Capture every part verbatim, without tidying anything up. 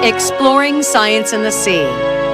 Exploring science in the sea.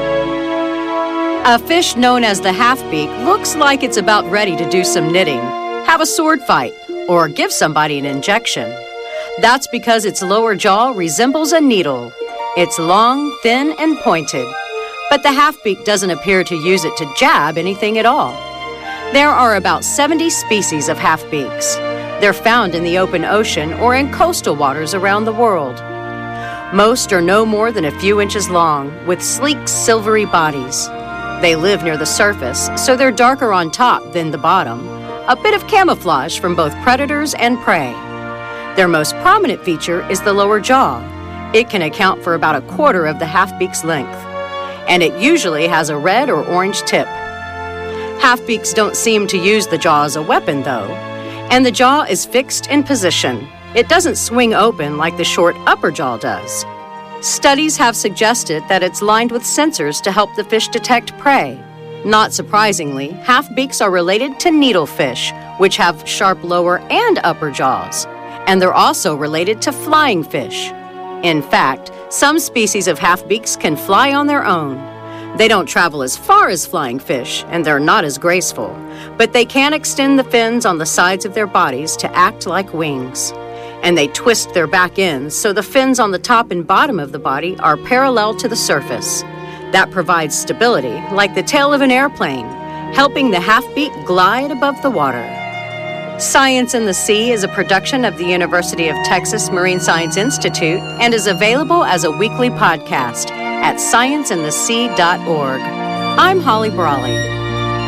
A fish known as the half-beak looks like it's about ready to do some knitting, have a sword fight, or give somebody an injection. That's because its lower jaw resembles a needle. It's long, thin, and pointed. But the half-beak doesn't appear to use it to jab anything at all. There are about seventy species of half-beaks. They're found in the open ocean or in coastal waters around the world. Most are no more than a few inches long, with sleek, silvery bodies. They live near the surface, so they're darker on top than the bottom, a bit of camouflage from both predators and prey. Their most prominent feature is the lower jaw. It can account for about a quarter of the half-beak's length, and it usually has a red or orange tip. Half-beaks don't seem to use the jaw as a weapon, though, and the jaw is fixed in position. It doesn't swing open like the short upper jaw does. Studies have suggested that it's lined with sensors to help the fish detect prey. Not surprisingly, half-beaks are related to needlefish, which have sharp lower and upper jaws. And they're also related to flying fish. In fact, some species of half-beaks can fly on their own. They don't travel as far as flying fish, and they're not as graceful, but they can extend the fins on the sides of their bodies to act like wings. And they twist their back ends so the fins on the top and bottom of the body are parallel to the surface. That provides stability, like the tail of an airplane, helping the half-beak glide above the water. Science in the Sea is a production of the University of Texas Marine Science Institute and is available as a weekly podcast at science in the sea dot org. I'm Holly Brawley.